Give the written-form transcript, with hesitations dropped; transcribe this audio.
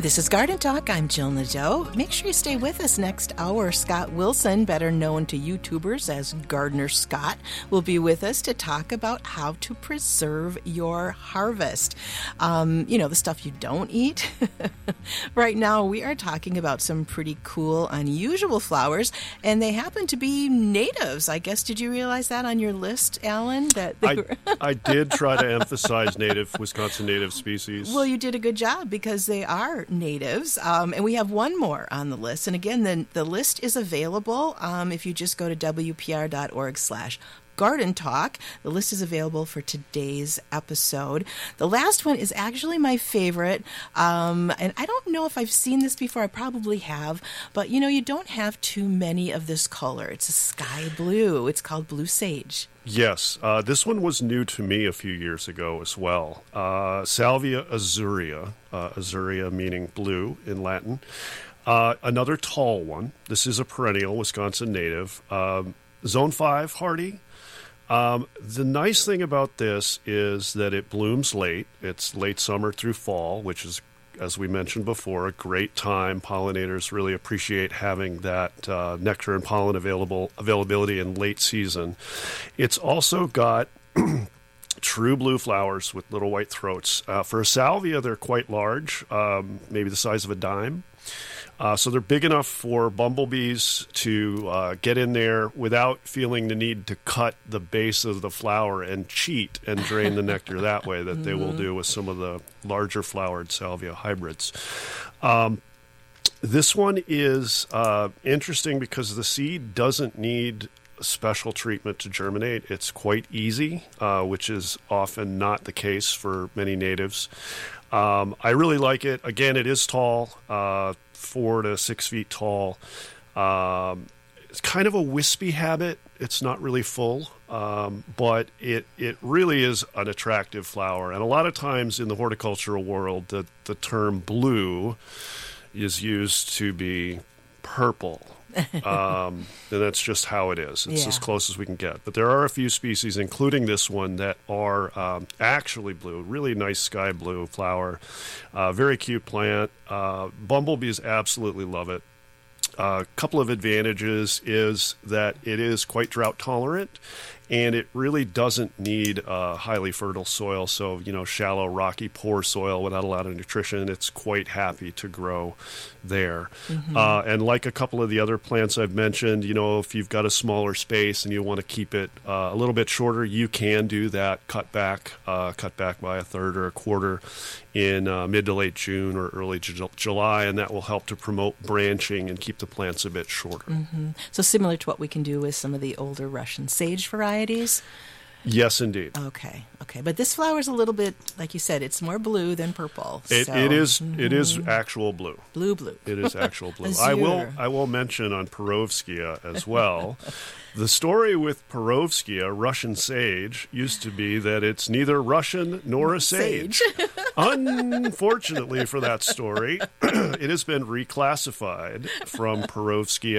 This is Garden Talk. I'm Jill Nadeau. Make sure you stay with us next hour. Scott Wilson, better known to YouTubers as Gardener Scott, will be with us to talk about how to preserve your harvest. The stuff you don't eat. Right now, we are talking about some pretty cool, unusual flowers, and they happen to be natives. I guess, did you realize that on your list, Alan? I did try to emphasize Wisconsin native species. Well, you did a good job because they are natives, and we have one more on the list. And again, the list is available if you just go to wpr.org/Garden Talk. The list is available for today's episode. The last one is actually my favorite, and I don't know if I've seen this before. I probably have, but you don't have too many of this color. It's a sky blue. It's called blue sage. Yes, this one was new to me a few years ago as well. Salvia azurea, azurea meaning blue in Latin. Another tall one. This is a perennial Wisconsin native. Zone 5 hardy. The nice thing about this is that it blooms late. It's late summer through fall, which is, as we mentioned before, a great time. Pollinators really appreciate having that nectar and pollen availability in late season. It's also got true blue flowers with little white throats. For a salvia, they're quite large, maybe the size of a dime. So they're big enough for bumblebees to get in there without feeling the need to cut the base of the flower and cheat and drain the nectar that way that they will do with some of the larger flowered salvia hybrids. This one is interesting because the seed doesn't need special treatment to germinate. It's quite easy, which is often not the case for many natives. I really like it. Again, it is tall. 4 to 6 feet tall. It's kind of a wispy habit. It's not really full, but it really is an attractive flower. And a lot of times in the horticultural world, the term blue is used to be purple. And that's just how it is. It's as close as we can get. But there are a few species, including this one, that are actually blue. Really nice sky blue flower. Very cute plant. Bumblebees absolutely love it. A couple of advantages is that it is quite drought tolerant, and it really doesn't need highly fertile soil. So, shallow, rocky, poor soil without a lot of nutrition. It's quite happy to grow there. Mm-hmm. And like a couple of the other plants I've mentioned, if you've got a smaller space and you want to keep it a little bit shorter, you can do that. Cut back by a third or a quarter in mid to late June or early July, and that will help to promote branching and keep the plants a bit shorter. Mm-hmm. So similar to what we can do with some of the older Russian sage varieties? Yes, indeed. Okay. But this flower is a little bit, like you said, it's more blue than purple. It is. Mm-hmm. It is actual blue. Blue. It is actual blue. I will mention on Perovskia as well. The story with Perovskia, Russian sage, used to be that it's neither Russian nor a sage. Unfortunately for that story, it has been reclassified from Perovskia